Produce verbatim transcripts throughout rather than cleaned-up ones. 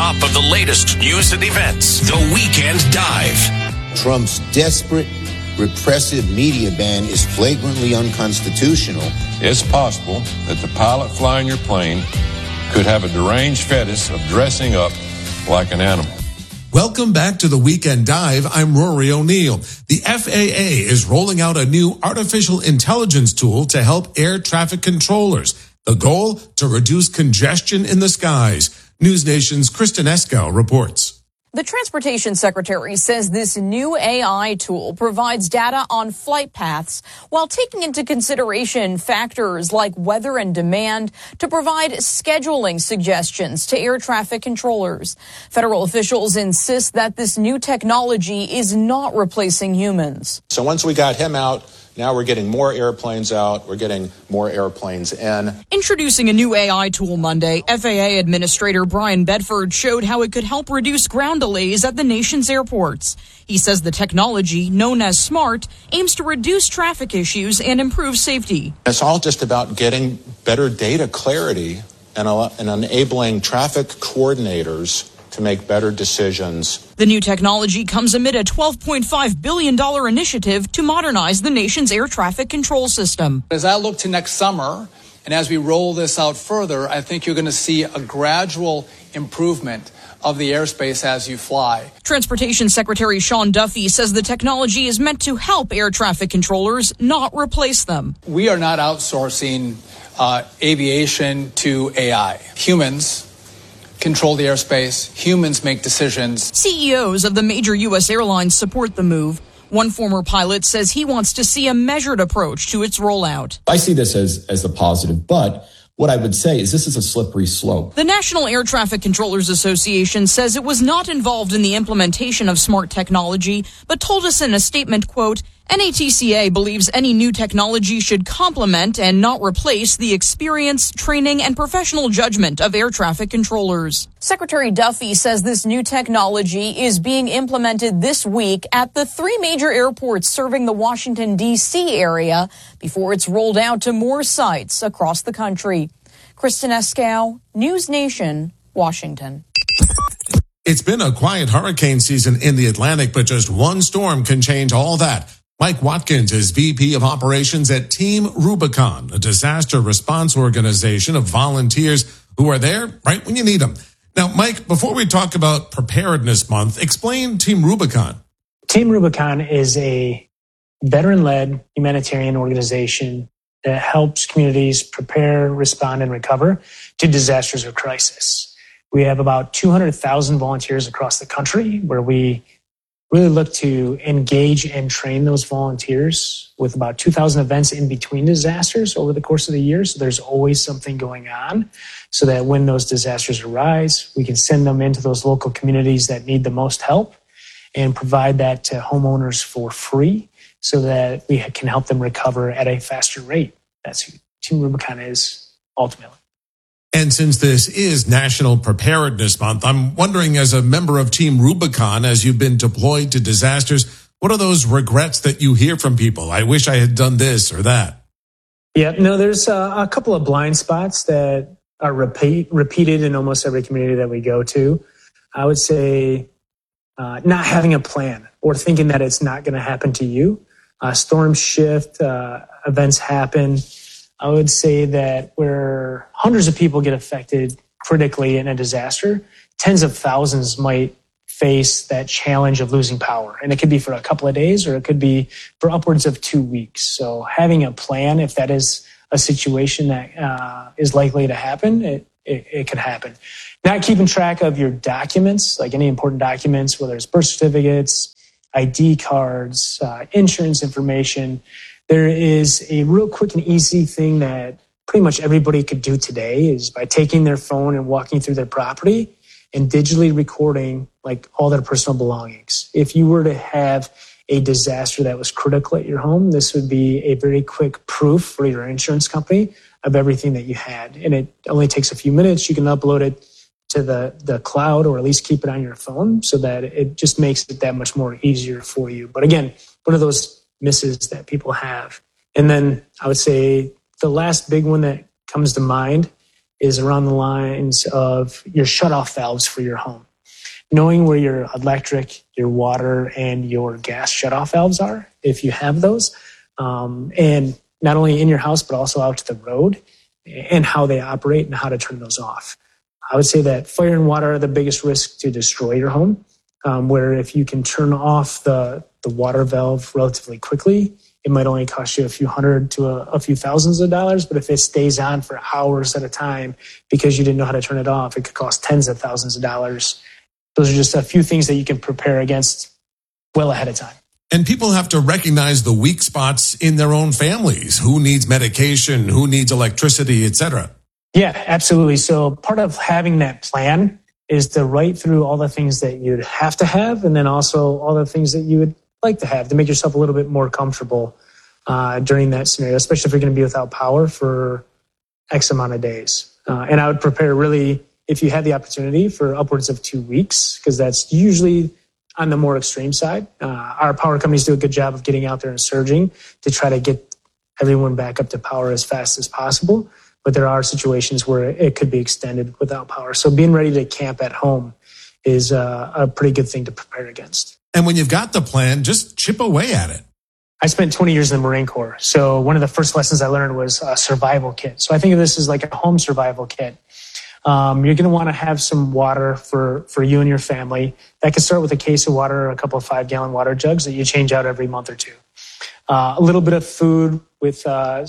top of the latest news and events. The Weekend Dive. Trump's desperate, repressive media ban is flagrantly unconstitutional. It's possible that the pilot flying your plane could have a deranged fetish of dressing up like an animal. Welcome back to the Weekend Dive. I'm Rory O'Neill. The F A A is rolling out a new artificial intelligence tool to help air traffic controllers. The goal, to reduce congestion in the skies. News Nation's Kristen Eskel reports. The Transportation Secretary says this new A I tool provides data on flight paths while taking into consideration factors like weather and demand to provide scheduling suggestions to air traffic controllers. Federal officials insist that this new technology is not replacing humans. So once we got him out, now we're getting more airplanes out. We're getting more airplanes in. Introducing a new A I tool Monday, F A A Administrator Brian Bedford showed how it could help reduce ground delays at the nation's airports. He says the technology, known as SMART, aims to reduce traffic issues and improve safety. It's all just about getting better data clarity and, and enabling traffic coordinators to make better decisions. The new technology comes amid a twelve point five billion dollars initiative to modernize the nation's air traffic control system. As I look to next summer, and as we roll this out further, I think you're going to see a gradual improvement of the airspace as you fly. Transportation Secretary Sean Duffy says the technology is meant to help air traffic controllers, not replace them. We are not outsourcing uh, aviation to A I. Humans control the airspace. Humans make decisions. C E Os of the major U S airlines support the move. One former pilot says he wants to see a measured approach to its rollout. I see this as, as a positive, but what I would say is this is a slippery slope. The National Air Traffic Controllers Association says it was not involved in the implementation of SMART technology, but told us in a statement, quote, N A T C A believes any new technology should complement and not replace the experience, training, and professional judgment of air traffic controllers. Secretary Duffy says this new technology is being implemented this week at the three major airports serving the Washington, D C area before it's rolled out to more sites across the country. Kristen Escal, News Nation, Washington. It's been a quiet hurricane season in the Atlantic, but just one storm can change all that. Mike Watkins is V P of Operations at Team Rubicon, a disaster response organization of volunteers who are there right when you need them. Now, Mike, before we talk about Preparedness Month, explain Team Rubicon. Team Rubicon is a veteran-led humanitarian organization that helps communities prepare, respond, and recover to disasters or crisis. We have about two hundred thousand volunteers across the country where we really look to engage and train those volunteers with about two thousand events in between disasters over the course of the year. So there's always something going on so that when those disasters arise, we can send them into those local communities that need the most help and provide that to homeowners for free so that we can help them recover at a faster rate. That's who Team Rubicon is ultimately. And since this is National Preparedness Month, I'm wondering, as a member of Team Rubicon, as you've been deployed to disasters, what are those regrets that you hear from people? I wish I had done this or that. Yeah, no, there's a, a couple of blind spots that are repeat, repeated in almost every community that we go to. I would say uh, not having a plan or thinking that it's not going to happen to you. Uh, storms shift, uh, events happen. I would say that where hundreds of people get affected critically in a disaster, tens of thousands might face that challenge of losing power. And it could be for a couple of days or it could be for upwards of two weeks. So having a plan, if that is a situation that uh, is likely to happen, it, it, it could happen. Not keeping track of your documents, like any important documents, whether it's birth certificates, I D cards, uh, insurance information. There is a real quick and easy thing that pretty much everybody could do today is by taking their phone and walking through their property and digitally recording like all their personal belongings. If you were to have a disaster that was critical at your home, this would be a very quick proof for your insurance company of everything that you had. And it only takes a few minutes. You can upload it to the, the cloud or at least keep it on your phone so that it just makes it that much more easier for you. But again, one of those misses that people have. And then I would say the last big one that comes to mind is around the lines of your shutoff valves for your home. Knowing where your electric, your water, and your gas shutoff valves are, if you have those, um, and not only in your house, but also out to the road, and how they operate and how to turn those off. I would say that fire and water are the biggest risk to destroy your home, um, where if you can turn off the, the water valve relatively quickly, it might only cost you a few hundred to a, a few thousands of dollars, but if it stays on for hours at a time because you didn't know how to turn it off, it could cost tens of thousands of dollars. Those are just a few things that you can prepare against well ahead of time. And people have to recognize the weak spots in their own families. Who needs medication, who needs electricity, et cetera. Yeah, absolutely. So part of having that plan is to write through all the things that you'd have to have, and then also all the things that you would like to have to make yourself a little bit more comfortable uh, during that scenario, especially if you're going to be without power for X amount of days. Uh, and I would prepare really, if you had the opportunity, for upwards of two weeks, because that's usually on the more extreme side. Uh, our power companies do a good job of getting out there and surging to try to get everyone back up to power as fast as possible. But there are situations where it could be extended without power. So being ready to camp at home is uh, a pretty good thing to prepare against. And when you've got the plan, just chip away at it. I spent twenty years in the Marine Corps. So one of the first lessons I learned was a survival kit. So I think of this as like a home survival kit. Um, you're going to want to have some water for, for you and your family. That could start with a case of water or a couple of five-gallon water jugs that you change out every month or two. Uh, a little bit of food with uh,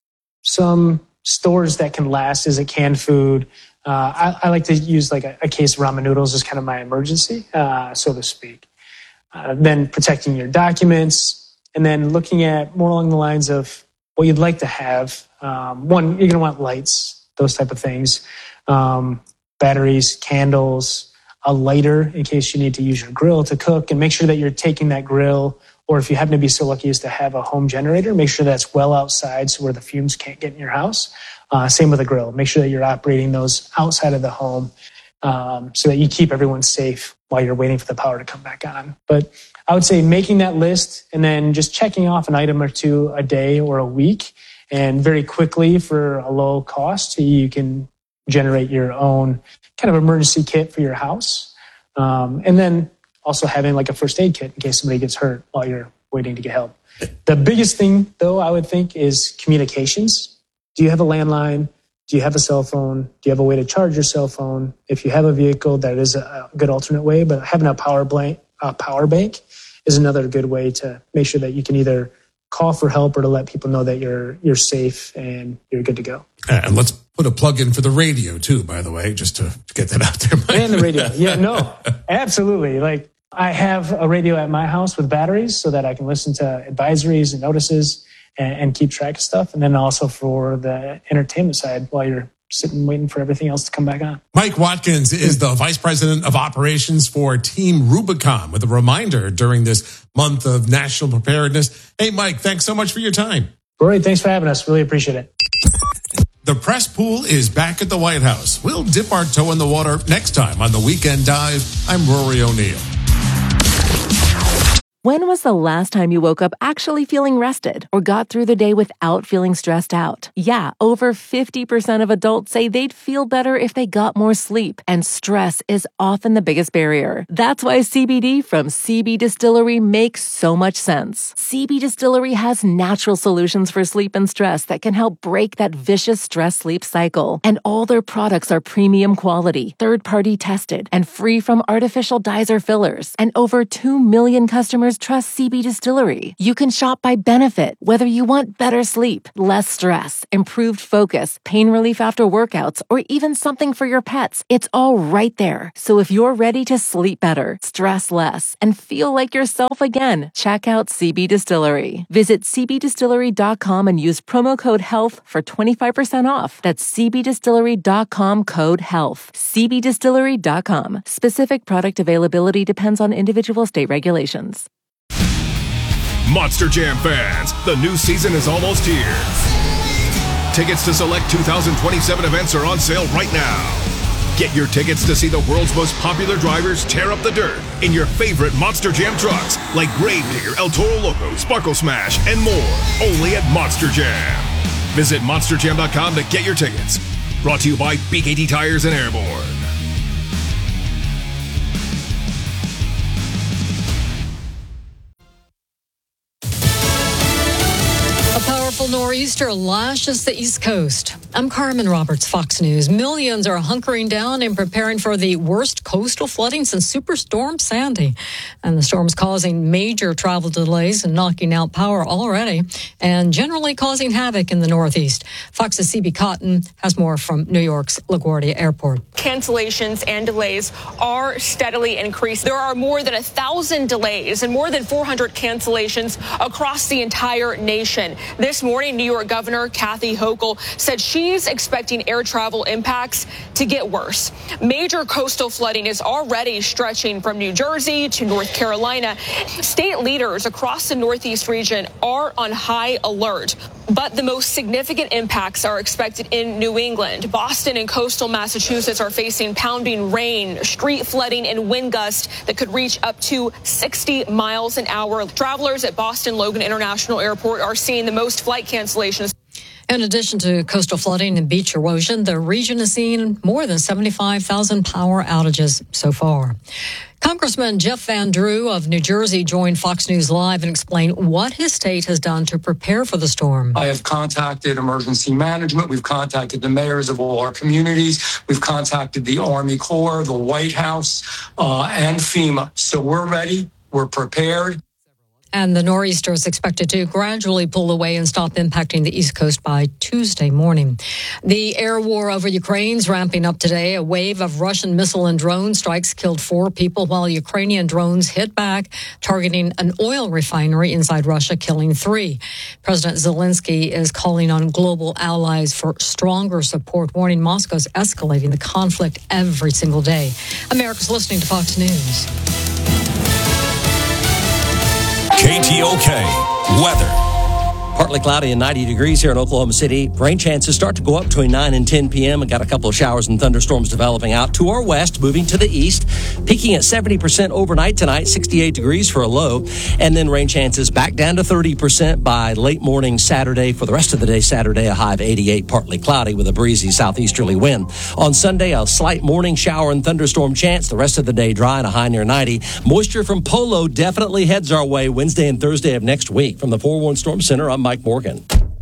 some stores that can last. Is it canned food? Uh, I, I like to use like a, a case of ramen noodles as kind of my emergency, uh, so to speak. Uh, then protecting your documents, and then looking at more along the lines of what you'd like to have. Um, one, you're going to want lights, those type of things. Um, batteries, candles, a lighter in case you need to use your grill to cook, and make sure that you're taking that grill, or if you happen to be so lucky as to have a home generator, make sure that's well outside so where the fumes can't get in your house. Uh, same with a grill. Make sure that you're operating those outside of the home um, so that you keep everyone safe while you're waiting for the power to come back on. But I would say making that list and then just checking off an item or two a day or a week, and very quickly for a low cost, you can generate your own kind of emergency kit for your house. Um, and then also having like a first aid kit in case somebody gets hurt while you're waiting to get help. The biggest thing, though, I would think is communications. Do you have a landline? Do you have a cell phone? Do you have a way to charge your cell phone? If you have a vehicle, that is a good alternate way, but having a power bank, a power bank is another good way to make sure that you can either call for help or to let people know that you're you're safe and you're good to go. And let's put a plug in for the radio too, by the way, just to get that out there. And the radio. Yeah, no, absolutely. Like I have a radio at my house with batteries so that I can listen to advisories and notices and, and keep track of stuff. And then also for the entertainment side while you're sitting waiting for everything else to come back on. Mike Watkins is the Vice President of Operations for Team Rubicon, with a reminder during this month of national preparedness. Hey, Mike, thanks so much for your time. Rory, thanks for having us. Really appreciate it. The press pool is back at the White House. We'll dip our toe in the water next time on The Weekend Dive. I'm Rory O'Neill. When was the last time you woke up actually feeling rested or got through the day without feeling stressed out? Yeah, over fifty percent of adults say they'd feel better if they got more sleep, and stress is often the biggest barrier. That's why C B D from C B Distillery makes so much sense. C B Distillery has natural solutions for sleep and stress that can help break that vicious stress-sleep cycle. And all their products are premium quality, third-party tested, and free from artificial dyes or fillers. And over two million customers trust C B Distillery. You can shop by benefit, whether you want better sleep, less stress, improved focus, pain relief after workouts, or even something for your pets. It's all right there. So if you're ready to sleep better, stress less, and feel like yourself again, check out C B Distillery. Visit c b distillery dot com and use promo code HEALTH for twenty-five percent off. That's c b distillery dot com code HEALTH. c b distillery dot com. Specific product availability depends on individual state regulations. Monster Jam fans, the new season is almost here. Tickets to select two thousand twenty-seven events are on sale right now. Get your tickets to see the world's most popular drivers tear up the dirt in your favorite Monster Jam trucks like Gravedigger, El Toro Loco, Sparkle Smash, and more. Only at Monster Jam. Visit monster jam dot com to get your tickets. Brought to you by B K T Tires and Airborne. Powerful nor'easter lashes the East Coast. I'm Carmen Roberts, Fox News. Millions are hunkering down and preparing for the worst coastal flooding since Superstorm Sandy. And the storm's causing major travel delays and knocking out power already and generally causing havoc in the Northeast. Fox's C B Cotton has more from New York's LaGuardia Airport. Cancellations and delays are steadily increasing. There are more than a thousand delays and more than four hundred cancellations across the entire nation. This morning, New York Governor Kathy Hochul said she's expecting air travel impacts to get worse. Major coastal flooding is already stretching from New Jersey to North Carolina. State leaders across the Northeast region are on high alert. But the most significant impacts are expected in New England. Boston and coastal Massachusetts are facing pounding rain, street flooding, and wind gusts that could reach up to sixty miles an hour. Travelers at Boston Logan International Airport are seeing the most flight cancellations. In addition to coastal flooding and beach erosion, the region has seen more than seventy-five thousand power outages so far. Congressman Jeff Van Drew of New Jersey joined Fox News Live and explained what his state has done to prepare for the storm. I have contacted emergency management. We've contacted the mayors of all our communities. We've contacted the Army Corps, the White House, uh, and FEMA. So we're ready. We're prepared. And the nor'easter is expected to gradually pull away and stop impacting the East Coast by Tuesday morning. The air war over Ukraine's ramping up today. A wave of Russian missile and drone strikes killed four people while Ukrainian drones hit back, targeting an oil refinery inside Russia, killing three. President Zelensky is calling on global allies for stronger support, warning Moscow's escalating the conflict every single day. America's listening to Fox News. K T O K weather. Partly cloudy and ninety degrees here in Oklahoma City. Rain chances start to go up between nine and ten p.m. and got a couple of showers and thunderstorms developing out to our west, moving to the east, peaking at seventy percent overnight tonight, sixty-eight degrees for a low. And then rain chances back down to thirty percent by late morning Saturday. For the rest of the day Saturday, a high of eighty-eight, partly cloudy with a breezy southeasterly wind. On Sunday, a slight morning shower and thunderstorm chance. The rest of the day dry and a high near ninety. Moisture from Polo definitely heads our way Wednesday and Thursday of next week. From the Forewarned Storm Center, I'm Mike Morgan.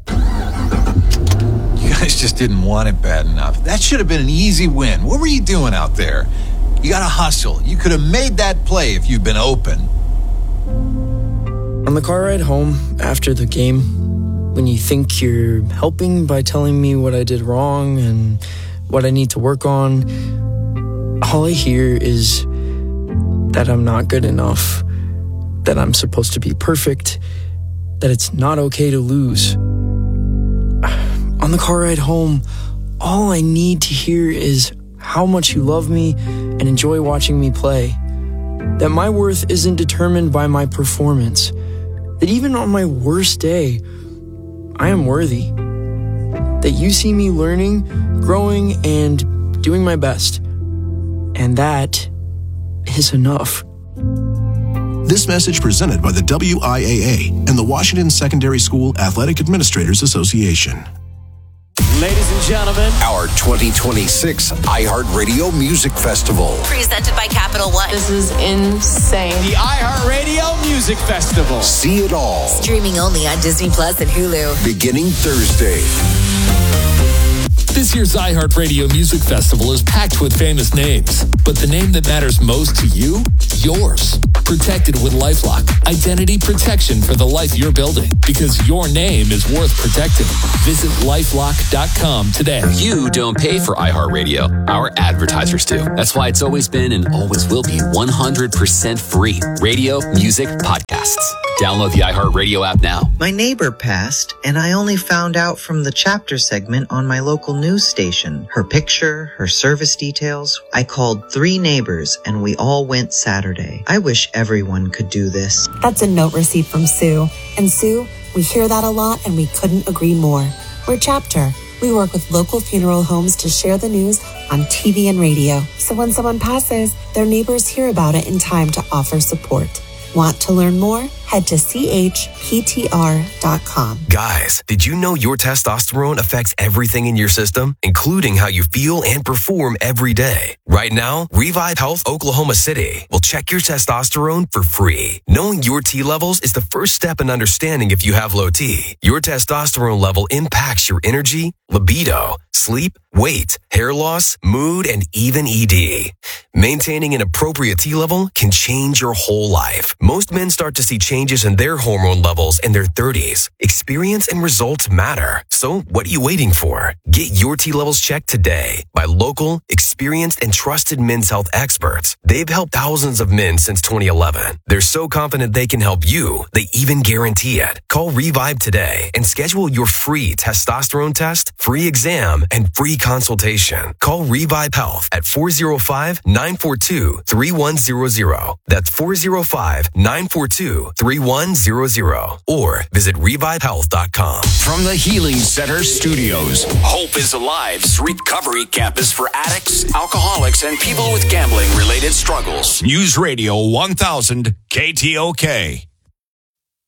You guys just didn't want it bad enough. That should have been an easy win. What were you doing out there? You got to hustle. You could have made that play if you'd been open. On the car ride home after the game, when you think you're helping by telling me what I did wrong and what I need to work on, all I hear is that I'm not good enough, that I'm supposed to be perfect, that it's not okay to lose. On the car ride home, all I need to hear is how much you love me and enjoy watching me play. That my worth isn't determined by my performance. That even on my worst day, I am worthy. That you see me learning, growing, and doing my best. And that is enough. This message presented by the W I A A and the Washington Secondary School Athletic Administrators Association. Ladies and gentlemen, our twenty twenty-six iHeartRadio Music Festival. Presented by Capital One. This is insane. The iHeartRadio Music Festival. See it all. Streaming only on Disney Plus and Hulu. Beginning Thursday. This year's iHeartRadio Music Festival is packed with famous names, but the name that matters most to you? Yours. Protected with LifeLock. Identity protection for the life you're building, because your name is worth protecting. Visit lifelock dot com today. You don't pay for iHeartRadio. Our advertisers do. That's why it's always been and always will be one hundred percent free. Radio, music, podcasts. Download the iHeartRadio app now. My neighbor passed, and I only found out from the chapter segment on my local news station. Her picture, her service details. I called three neighbors, and we all went Saturday. I wish everyone could do this. That's a note receipt from Sue. And Sue, we hear that a lot, and we couldn't agree more. We're Chapter. We work with local funeral homes to share the news on T V and radio. So when someone passes, their neighbors hear about it in time to offer support. Want to learn more? head to C H P T R dot com. Guys, did you know your testosterone affects everything in your system, including how you feel and perform every day? Right now, Revive Health Oklahoma City will check your testosterone for free. Knowing your T levels is the first step in understanding if you have low T. Your testosterone level impacts your energy, libido, sleep, weight, hair loss, mood, and even E D. Maintaining an appropriate T level can change your whole life. Most men start to see changes in their hormone levels in their thirties. Experience and results matter. So what are you waiting for? Get your T levels checked today by local, experienced, and trusted men's health experts. They've helped thousands of men since twenty eleven. They're so confident they can help you, they even guarantee it. Call Revive today and schedule your free testosterone test, free exam, and free consultation. Call Revive Health at four oh five, nine four two, three one zero zero. That's four oh five, nine four two, three one zero zero. Or visit revive health dot com. From the Healing Center Studios, Hope is Alive's recovery campus for addicts, alcoholics, and people with gambling-related struggles. News Radio one thousand K T O K.